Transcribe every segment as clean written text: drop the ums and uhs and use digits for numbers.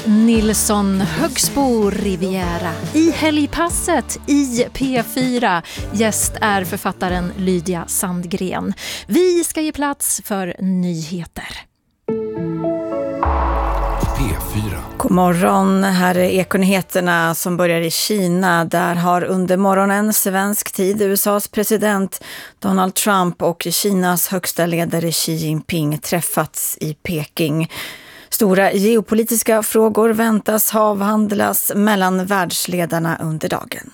Nilsson Högsbo Riviera i helgpasset i P4. Gäst är författaren Lydia Sandgren. Vi ska ge plats för nyheter. P4. God morgon, här är Ekonyheterna som börjar i Kina. Där har under morgonen svensk tid USAs president Donald Trump och Kinas högsta ledare Xi Jinping träffats i Peking. Stora geopolitiska frågor väntas avhandlas mellan världsledarna under dagen.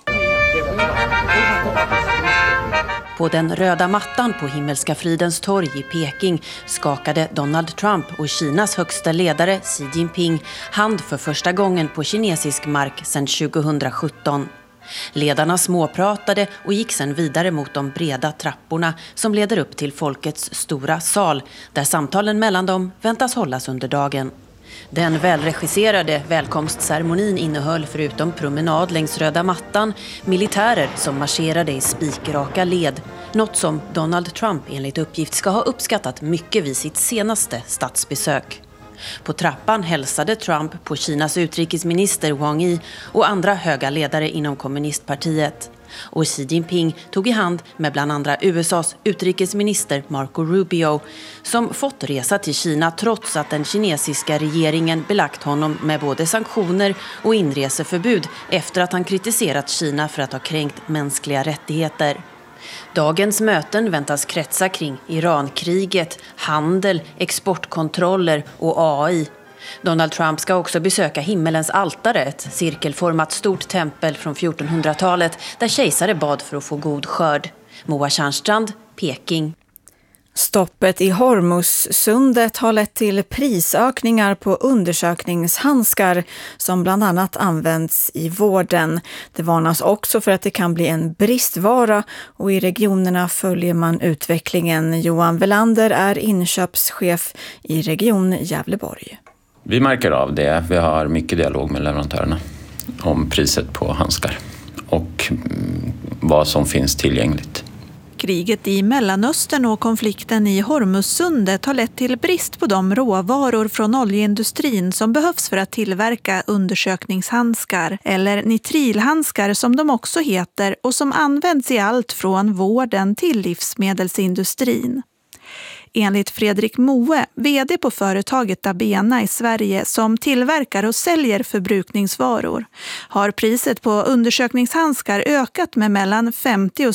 På den röda mattan på Himmelska fridens torg i Peking skakade Donald Trump och Kinas högsta ledare Xi Jinping hand för första gången på kinesisk mark sedan 2017. Ledarna småpratade och gick sedan vidare mot de breda trapporna som leder upp till folkets stora sal, där samtalen mellan dem väntas hållas under dagen. Den välregisserade välkomstceremonin innehöll förutom promenad längs röda mattan militärer som marscherade i spikraka led, något som Donald Trump enligt uppgift ska ha uppskattat mycket vid sitt senaste statsbesök. På trappan hälsade Trump på Kinas utrikesminister Wang Yi och andra höga ledare inom kommunistpartiet. Och Xi Jinping tog i hand med bland andra USAs utrikesminister Marco Rubio, som fått resa till Kina trots att den kinesiska regeringen belagt honom med både sanktioner och inreseförbud efter att han kritiserat Kina för att ha kränkt mänskliga rättigheter. Dagens möten väntas kretsa kring Irankriget, handel, exportkontroller och AI. Donald Trump ska också besöka Himmelens altare, ett cirkelformat stort tempel från 1400-talet där kejsare bad för att få god skörd. Moa Tjärnstrand, Peking. Stoppet i Hormuzsundet har lett till prisökningar på undersökningshandskar som bland annat används i vården. Det varnas också för att det kan bli en bristvara och i regionerna följer man utvecklingen. Johan Welander är inköpschef i region Gävleborg. Vi märker av det. Vi har mycket dialog med leverantörerna om priset på handskar och vad som finns tillgängligt. Kriget i Mellanöstern och konflikten i Hormuzsundet har lett till brist på de råvaror från oljeindustrin som behövs för att tillverka undersökningshandskar, eller nitrilhandskar som de också heter, och som används i allt från vården till livsmedelsindustrin. Enligt Fredrik Moe, vd på företaget Dabena i Sverige som tillverkar och säljer förbrukningsvaror, har priset på undersökningshandskar ökat med mellan 50% och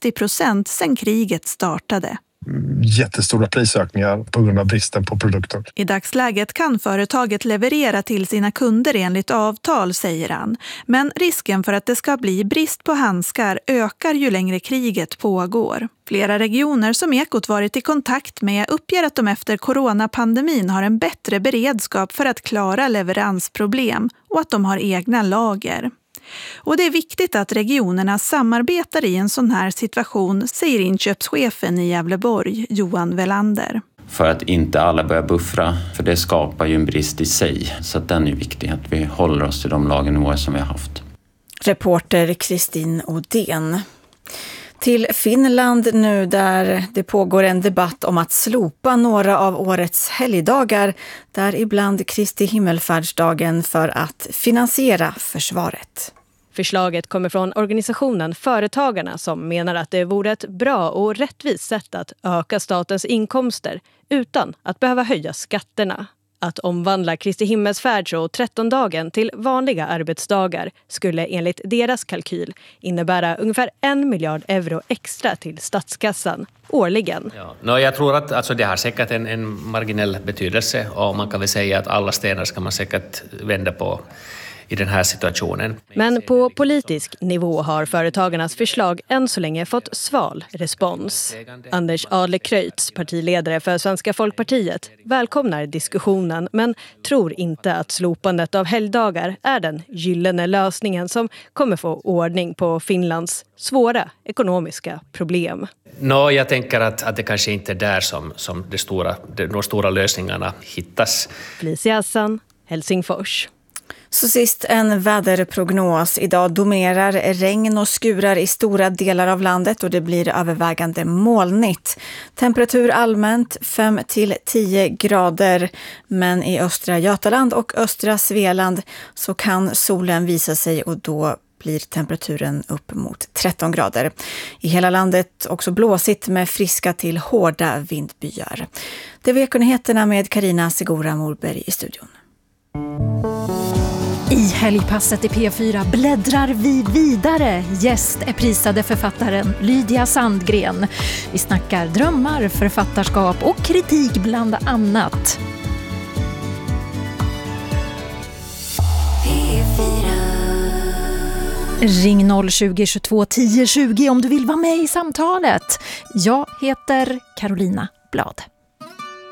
60% sedan kriget startade. Jättestora prisökningar på grund av bristen på produkter. I dagsläget kan företaget leverera till sina kunder enligt avtal, säger han. Men risken för att det ska bli brist på handskar ökar ju längre kriget pågår. Flera regioner som Ekot varit i kontakt med uppger att de efter coronapandemin har en bättre beredskap för att klara leveransproblem och att de har egna lager. Och det är viktigt att regionerna samarbetar i en sån här situation, säger inköpschefen i Gävleborg, Johan Welander. För att inte alla börjar buffra, för det skapar ju en brist i sig. Så att den är viktig, att vi håller oss till de lagernivåer som vi har haft. Reporter Kristin Odén. Till Finland nu, där det pågår en debatt om att slopa några av årets helgdagar, där ibland Kristi himmelfärdsdagen, för att finansiera försvaret. Förslaget kommer från organisationen Företagarna som menar att det vore ett bra och rättvist sätt att öka statens inkomster utan att behöva höja skatterna. Att omvandla Kristi himmelsfärds- och 13-dagen till vanliga arbetsdagar skulle enligt deras kalkyl innebära ungefär 1 miljard euro extra till statskassan årligen. Ja. Jag tror att det har säkert en marginell betydelse, och man kan väl säga att alla stenar ska man säkert vända på i den här situationen. Men på politisk nivå har företagarnas förslag än så länge fått sval respons. Anders Adlercreutz, partiledare för Svenska Folkpartiet, välkomnar diskussionen men tror inte att slopandet av helgdagar är den gyllene lösningen som kommer få ordning på Finlands svåra ekonomiska problem. Jag tänker att det kanske inte är där som de stora lösningarna hittas. Felicia Hassan, Helsingfors. Så sist en väderprognos. Idag dominerar regn och skurar i stora delar av landet och det blir övervägande molnigt. Temperatur allmänt 5-10 grader, men i östra Götaland och östra Svealand så kan solen visa sig och då blir temperaturen upp mot 13 grader. I hela landet också blåsigt med friska till hårda vindbyar. Det var Ekonyheterna med Carina Segura Morberg i studion. I helgpasset i P4 bläddrar vi vidare. Gäst är prisade författaren Lydia Sandgren. Vi snackar drömmar, författarskap och kritik bland annat. Ring 020-22 10 20 om du vill vara med i samtalet. Jag heter Carolina Blad.